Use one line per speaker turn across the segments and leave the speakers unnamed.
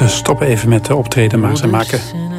Ze stoppen even met de optreden, maar ze maken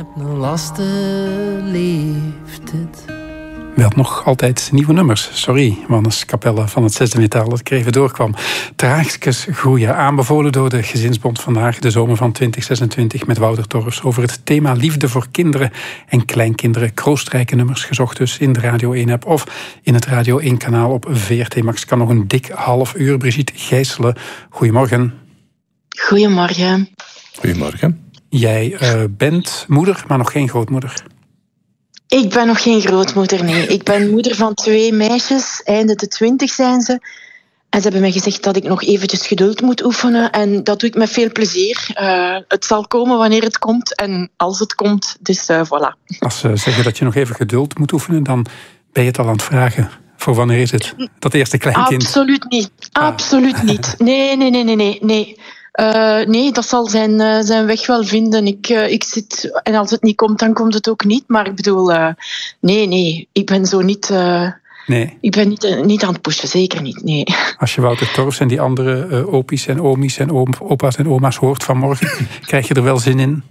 wel nog altijd nieuwe nummers. Sorry, Wannes Capelle van het 6e metaal dat ik er even doorkwam. Traagjes groeien, aanbevolen door de Gezinsbond vandaag, de zomer van 2026, met Wouter Torfs over het thema liefde voor kinderen en kleinkinderen. Kroostrijke nummers, gezocht dus in de Radio 1-app of in het Radio 1-kanaal op VRT Max. Kan nog een dik half uur. Brigitte Gijselen, goedemorgen.
Goedemorgen.
Goedemorgen.
Jij bent moeder, maar nog geen grootmoeder.
Ik ben nog geen grootmoeder, nee. Ik ben moeder van 2 meisjes, einde de 20 zijn ze. En ze hebben mij gezegd dat ik nog eventjes geduld moet oefenen. En dat doe ik met veel plezier. Het zal komen wanneer het komt en als het komt. Dus voilà.
Als ze zeggen dat je nog even geduld moet oefenen, dan ben je het al aan het vragen. Voor wanneer is het? Dat eerste kleinkind?
Absoluut niet. Absoluut niet. Nee. Nee, dat zal zijn weg wel vinden. Ik zit... En als het niet komt, dan komt het ook niet. Maar ik bedoel... Nee. Ik ben zo niet...
Nee.
Ik ben niet aan het pushen. Zeker niet, nee.
Als je Wouter Torfs en die andere opies en omies en opa's en oma's hoort vanmorgen, krijg je er wel zin in?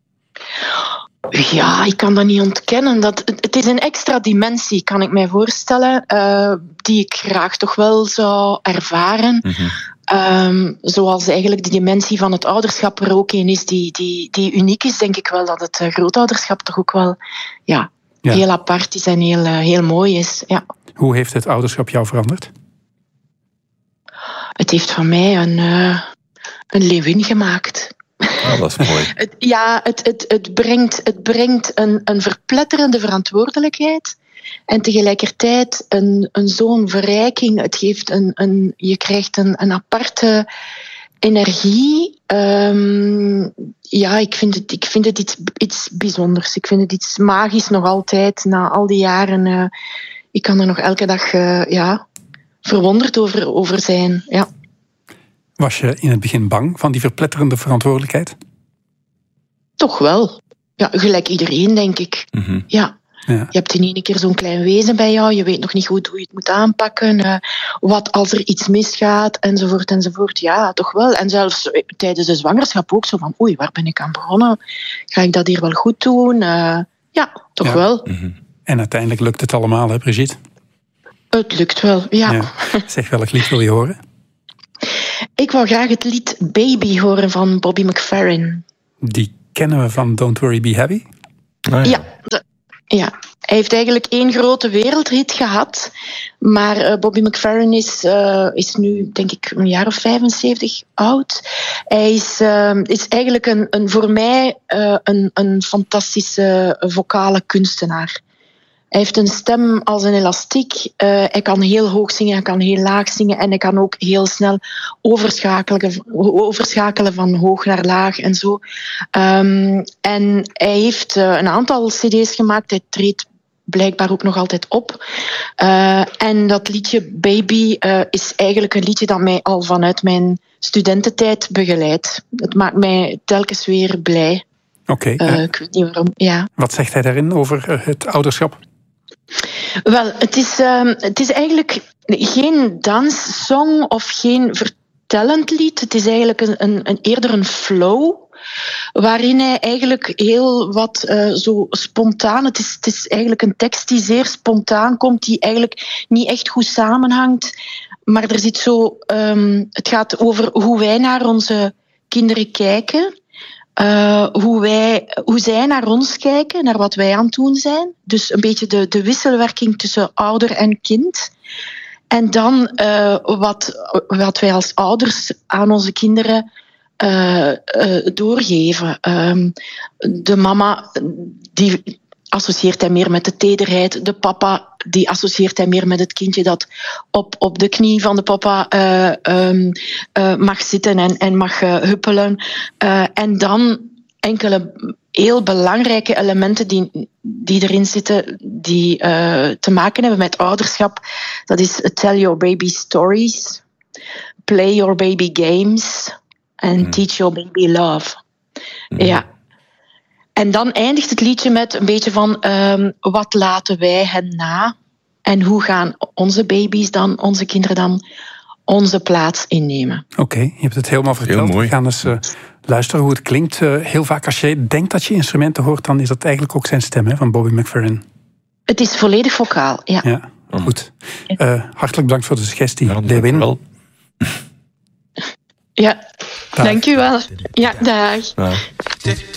Ja, ik kan dat niet ontkennen. Het is een extra dimensie, kan ik mij voorstellen, die ik graag toch wel zou ervaren. Mm-hmm. Zoals eigenlijk de dimensie van het ouderschap er ook een is die uniek is, denk ik wel dat het grootouderschap toch ook wel heel apart is en heel mooi is. Ja.
Hoe heeft het ouderschap jou veranderd?
Het heeft van mij een leeuwin gemaakt.
Ja, dat is mooi.
Het brengt een verpletterende verantwoordelijkheid en tegelijkertijd een zo'n verrijking. Het geeft je krijgt een aparte energie. Ik vind het iets bijzonders. Ik vind het iets magisch nog altijd, na al die jaren. Ik kan er nog elke dag verwonderd over zijn. Ja.
Was je in het begin bang van die verpletterende verantwoordelijkheid? Toch
wel. Ja, gelijk iedereen, denk ik. Mm-hmm. Ja. Je hebt in één keer zo'n klein wezen bij jou. Je weet nog niet goed hoe je het moet aanpakken. Wat als er iets misgaat, enzovoort. Ja, toch wel. En zelfs tijdens de zwangerschap ook zo van... Oei, waar ben ik aan begonnen? Ga ik dat hier wel goed doen? Toch wel.
Mm-hmm. En uiteindelijk lukt het allemaal, hè, Brigitte?
Het lukt wel, ja.
Zeg, welk lied wil je horen?
Ik wou graag het lied Baby horen van Bobby McFerrin.
Die kennen we van Don't Worry Be Happy?
Ja. Hij heeft eigenlijk 1 grote wereldhit gehad. Maar Bobby McFerrin is nu, denk ik, een jaar of 75 oud. Hij is eigenlijk voor mij een fantastische vocale kunstenaar. Hij heeft een stem als een elastiek. Hij kan heel hoog zingen, hij kan heel laag zingen. En hij kan ook heel snel overschakelen van hoog naar laag en zo. En hij heeft een aantal cd's gemaakt. Hij treedt blijkbaar ook nog altijd op. En dat liedje Baby is eigenlijk een liedje dat mij al vanuit mijn studententijd begeleidt. Het maakt mij telkens weer blij.
Oké.
Ik weet niet waarom. Ja.
Wat zegt hij daarin over het ouderschap?
Wel, het is eigenlijk geen danssong of geen vertellend lied. Het is eigenlijk eerder een flow, waarin hij eigenlijk heel wat zo spontaan... Het is eigenlijk een tekst die zeer spontaan komt, die eigenlijk niet echt goed samenhangt. Maar er zit zo... het gaat over hoe wij naar onze kinderen kijken... hoe zij naar ons kijken, naar wat wij aan het doen zijn. Dus een beetje de wisselwerking tussen ouder en kind. En dan wat wij als ouders aan onze kinderen doorgeven. De mama die associeert hij meer met de tederheid. De papa die associeert hij meer met het kindje dat op de knie van de papa mag zitten en mag huppelen. En dan enkele heel belangrijke elementen die erin zitten, die te maken hebben met ouderschap. Dat is tell your baby stories, play your baby games en teach your baby love. Ja. En dan eindigt het liedje met een beetje van wat laten wij hen na? En hoe gaan onze baby's dan, onze kinderen dan onze plaats innemen.
Oké, je hebt het helemaal verteld.
Heel mooi.
We gaan eens luisteren hoe het klinkt. Heel vaak als je denkt dat je instrumenten hoort, dan is dat eigenlijk ook zijn stem, hè, van Bobby McFerrin.
Het is volledig vocaal, ja.
Ja, goed. Hartelijk bedankt voor de suggestie,
Ja,
Lewin.
wel.
Ja, dank u wel. Ja, dag.
Ja.